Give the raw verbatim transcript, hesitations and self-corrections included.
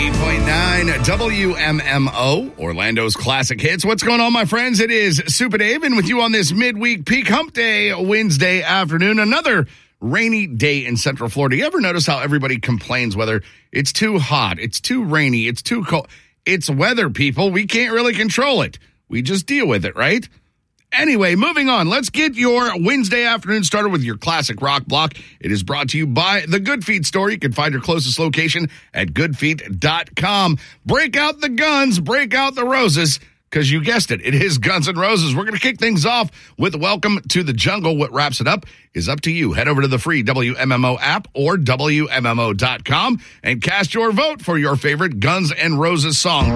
ninety-eight point nine W M M O, Orlando's classic hits. What's going on, my friends? It is Super Dave, and with you on this midweek peak hump day, Wednesday afternoon. Another rainy day in Central Florida. You ever notice how everybody complains whether it's too hot, it's too rainy, it's too cold? It's weather, people. We can't really control it. We just deal with it, right? Anyway, moving on. Let's get your Wednesday afternoon started with your classic rock block. It is brought to you by the Good Feet store. You can find your closest location at good feet dot com. Break out the guns, break out the roses, because you guessed it, it is Guns N' Roses. We're going to kick things off with Welcome to the Jungle. What wraps it up is up to you. Head over to the free W M M O app or W M M O dot com and cast your vote for your favorite Guns N' Roses song.